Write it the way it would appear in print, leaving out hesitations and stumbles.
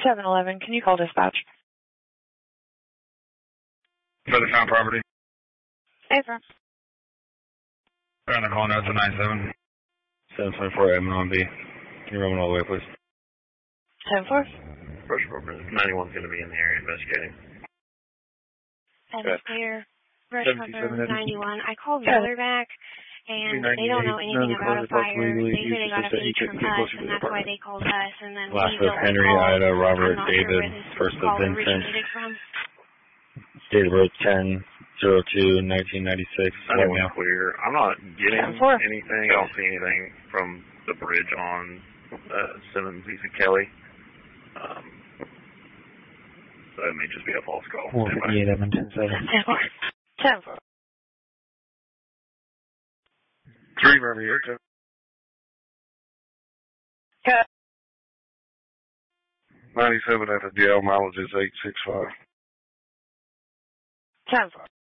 7-Eleven, can you call dispatch? For the found property. Hey, sir. Trying to call now to 97. 724 Edmond on B. Can you run all the way, please? 10-4. First broker. 91's going to be in the area investigating. And clear. Rush number 91. I called Miller back, and they don't know anything about a fire. They say they got a page from us, and that's why they called us. And then last of Henry, Ida, Robert, David, first of Vincent. Date of birth 10/02/1996. Anyone's clear. I'm not getting anything. I don't see anything from the bridge on Simmons East of Kelly. So it may just be a false call. 458 Edmonton 7. 10-4. 3 River here. Cut. 97 at the DL, mileage is 865. 10-4.